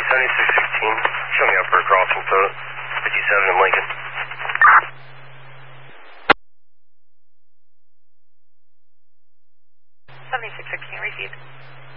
Show me up for a crossing photo. 57 in Lincoln. 7616 received.